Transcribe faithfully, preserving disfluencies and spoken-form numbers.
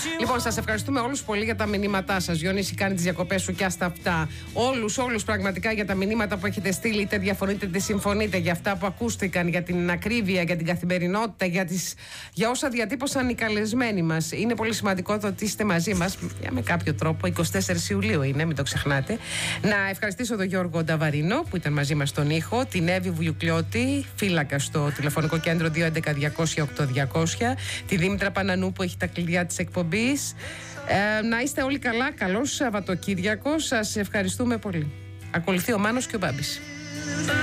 Λοιπόν, σας ευχαριστούμε όλους πολύ για τα μηνύματά σας. Διονύση, κάνει τις διακοπές σου και άστα αυτά. Όλους, όλους πραγματικά για τα μηνύματα που έχετε στείλει, είτε διαφωνείτε είτε συμφωνείτε, για αυτά που ακούστηκαν, για την ακρίβεια, για την καθημερινότητα, για, τις, για όσα διατύπωσαν οι καλεσμένοι μας. Είναι πολύ σημαντικό το ότι είστε μαζί μας με κάποιο τρόπο. εικοστή τέταρτη Ιουλίου είναι, μην το ξεχνάτε. Να ευχαριστήσω τον Γιώργο Νταβαρίνο που ήταν μαζί μας στον ήχο, την Εύη Βουγιουκλιώτη, φύλακα στο τηλεφωνικό κέντρο δύο έντεκα διακόσια οκτώ διακόσια, τη Δήμητρα Πανανού που έχει τα κλειδιά της εκπομπής. Ε, να είστε όλοι καλά, καλό Σαββατοκύριακο, σας ευχαριστούμε πολύ. Ακολουθεί ο Μάνος και ο Μπάμπης.